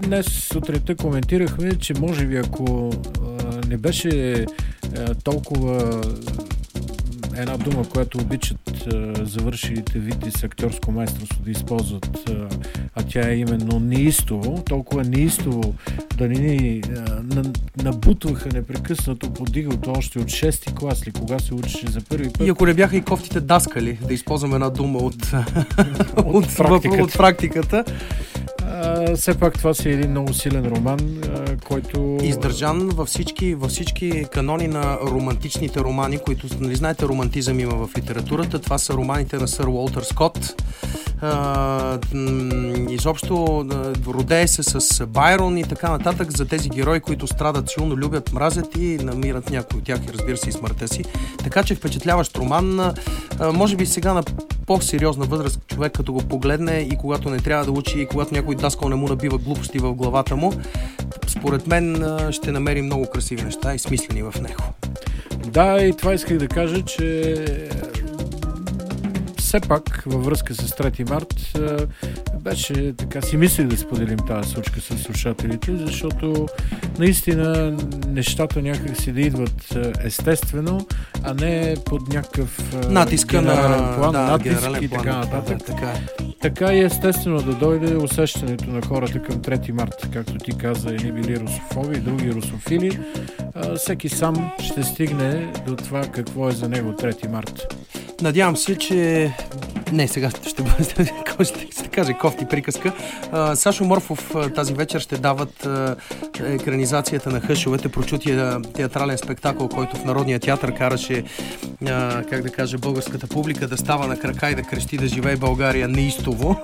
днес сутринта коментирахме, че може би ако не беше толкова една дума, която обичат завършилите вити с актьорско майсторство да използват, а тя е именно неистово, толкова неистово да ни набутваха непрекъснато подигото още от 6-ти клас ли, кога се учеше за първи път. И ако не бяха и кофтите даскали, да използваме една дума от практиката. Все пак това си е един много силен роман, който... Издържан във всички канони на романтичните романи, които, нали знаете, романтизъм има в литературата. Това са романите на сър Уолтер Скот. Изобщо родее се с Байрон и така нататък за тези герои, които страдат силно, любят, мразят и намират някой от тях и разбира се и смъртта си. Така че впечатляващ роман. Може би сега на по-сериозна възраст човек като го погледне и когато не трябва да учи и когато някой даскал не му набива глупости в главата му, според мен ще намери много красиви неща и смислени в него. Да, и това исках да кажа, че все пак във връзка с 3 март беше така, си мислих да споделим тази случка с слушателите, защото наистина нещата някак си да идват естествено, а не под някакъв генерален план, натиск и така нататък. Така и естествено да дойде усещането на хората към 3 март, както ти каза, едни били русофоби, други русофили. Всеки сам ще стигне до това какво е за него 3 март. Надявам се, че... Не, сега ще кажа кофти приказка. Сашо Морфов тази вечер ще дават екранизацията на Хъшовете, прочутия театрален спектакъл, който в Народния театър караше, как да кажа, българската публика да става на крака и да крещи да живее България неистово.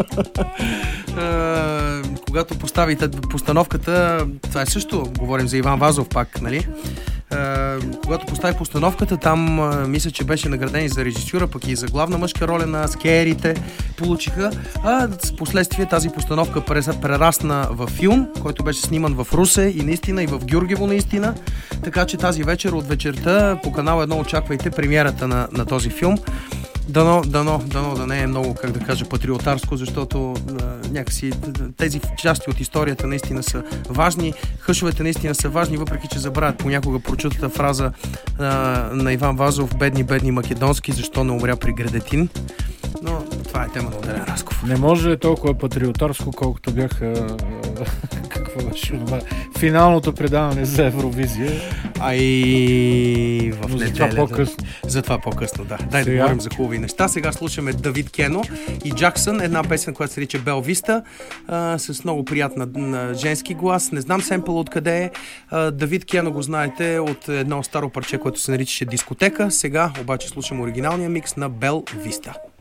Когато поставите постановката, това е също, говорим за Иван Вазов пак, нали? Когато постави постановката, там мисля, че беше награден и за режисюра, пък и за главна мъжка роля на скерите получиха. С последствие тази постановка прерасна във филм, който беше сниман в Русе и наистина и в Гюргево наистина. Така че тази вечер от вечерта по канал 1 очаквайте премиерата на този филм. Дано да не е много, как да кажа, патриотарско, защото някакси тези части от историята наистина са важни. Хъшовете наистина са важни, въпреки че забравят понякога прочутата фраза на Иван Вазов: бедни македонски, защо не умря при Гредетин. Но това е тема на отделен разговор. Не може толкова патриотарско, колкото бяха какво беше финалното предаване за Евровизия. И в неделя. по-късно. Затова по-късно, да. Дай да говорим за хубави неща. Сега слушаме Давид Кено и Джаксън, една песен, която се нарича Бел Виста, с много приятна женски глас. Не знам семпъл откъде е. Давид Кено го знаете от едно старо парче, което се наричаше Дискотека. Сега обаче слушам оригиналния микс на Бел Виста.